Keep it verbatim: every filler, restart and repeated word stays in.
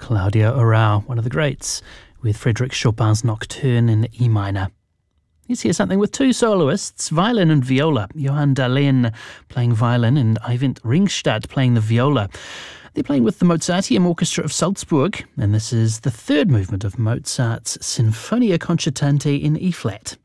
Claudia Orau, one of the greats, with Frédéric Chopin's Nocturne in E minor. Let's hear something with two soloists, violin and viola. Johann Dahlén playing violin and Eivind Ringstad playing the viola. They're playing with the Mozarteum Orchestra of Salzburg, and this is the third movement of Mozart's Sinfonia Concertante in E-flat.